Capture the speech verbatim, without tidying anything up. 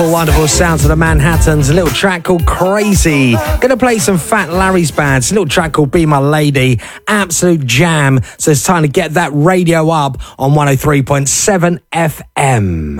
Wonderful sounds of the Manhattans, a little track called Crazy. Gonna play some Fat Larry's Bands, a little track called Be My Lady. Absolute jam. So it's time to get that radio up on one oh three point seven F M.